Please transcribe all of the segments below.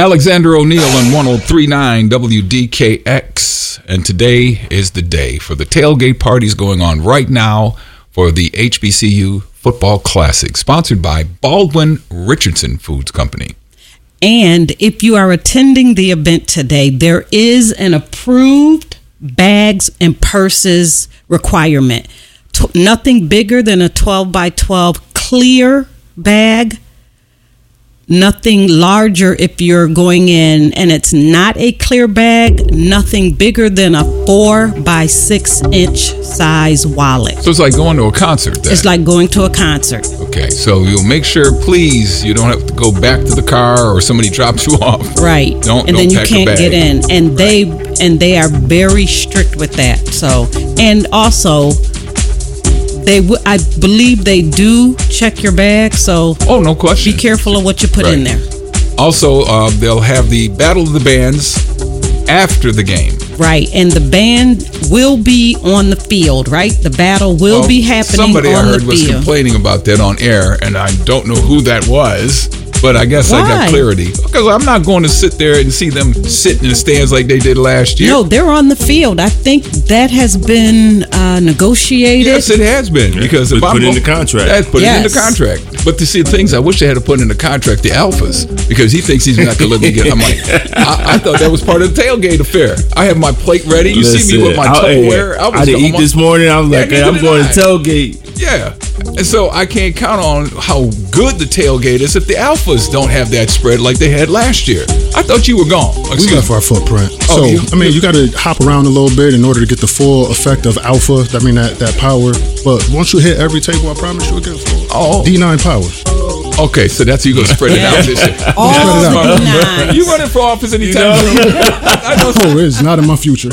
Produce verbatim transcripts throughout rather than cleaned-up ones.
Alexander O'Neill on one oh three point nine W D K X. And today is the day for the tailgate parties going on right now for the H B C U Football Classic, sponsored by Baldwin Richardson Foods Company. And if you are attending the event today, there is an approved bags and purses requirement. T- nothing bigger than a twelve by twelve clear bag. Nothing larger if you're going in and it's not a clear bag. Nothing bigger than a four by six inch size wallet. So it's like going to a concert then. It's like going to a concert. Okay, so you'll make sure, please, you don't have to go back to the car or somebody drops you off. Right. Don't, and don't then you pack can't a bag. get in. And Right. they and they are very strict with that. So, and also they w- I believe they do check your bag, so Oh, no question. be careful of what you put Right. in there. Also, uh, they'll have the Battle of the Bands after the game. Right, and the band will be on the field, right? The battle will Well, be happening somebody on I heard the was field. complaining about that on air, and I don't know who that was, but I guess I got Why? clarity. Because I'm not going to sit there and see them sit in the stands like they did last year. No, they're on the field. I think that has been uh, negotiated. Yes, it has been, because if Put- I'm put it in go- the contract. That's put it in the Yes. contract. But to see things, I wish they had to put in the contract the alphas, because he thinks he's not going to let me get. I'm like, I, I thought that was part of the tailgate affair. I have my plate ready. You see me with my I, Tupperware. I, was I didn't I'm eat on- this morning. I was Yeah, like, hey, neither I'm did going I. to tailgate. Yeah. And so I can't count on how good the tailgate is if the alphas don't have that spread like they had last year. I thought you were gone. We Excuse left me. our footprint. Oh, so, you- I mean, you got to hop around a little bit in order to get the full effect of alpha. I mean, that, that power. But once you hit every table, I promise you'll get full. Oh. D nine power. Okay, so that's how you're going to spread it out this year. All Spread it out. the nines. You running for office anytime soon? I know. Oh, it's not in my future.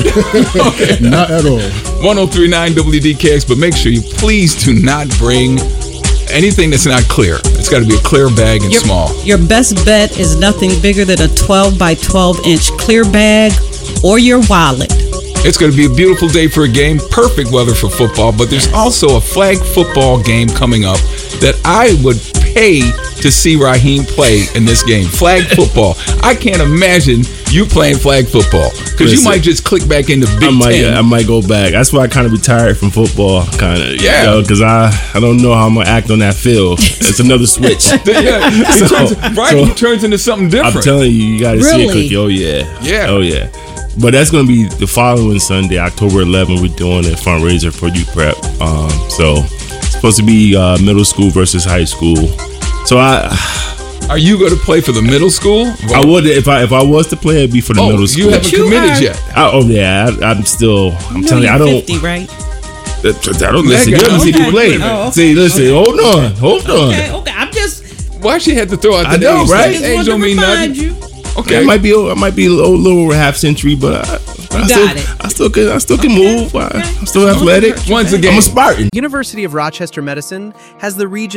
Not at all. one oh three point nine W D K X, but make sure you please do not bring anything that's not clear. It's got to be a clear bag and Your, small. your best bet is nothing bigger than a twelve by twelve inch clear bag or your wallet. It's going to be a beautiful day for a game, perfect weather for football, but there's also a flag football game coming up that I would pay to see Raheem play in this game. Flag football. I can't imagine you playing flag football, because you Listen, might just click back into Big I might, Ten. I might go back. That's why I kind of retired from football, kind of. Yeah. Because I, I don't know how I'm gonna act on that field. It's another switch. yeah, he So- turns, right, so- he turns into something different. I'm telling you, you got to see it Really? quick. Oh yeah, Yeah. oh yeah. But that's gonna be the following Sunday, October eleventh. We're doing a fundraiser for U Prep. Um, so it's supposed to be uh, middle school versus high school. So I, Are you going to play for the middle school? I would if I if I was to play, it'd be for the Oh, middle you school. haven't You committed are- yet. I, oh yeah, I, I'm still. I'm You know telling you, I you're don't. fifty, right? I don't listen. You Okay. haven't seen me play. Oh, okay. See, listen. Hold on, hold on. Okay, okay. I'm just, Why she had to throw out the I know, age? right? Age just wanted to don't mean remind nothing. you. Okay. It might be. I might be a little, little over half century, but I, I You still, got it. I still can. I still can move. I, I'm still athletic. Once again, I'm a Spartan. University of Rochester Medicine has the region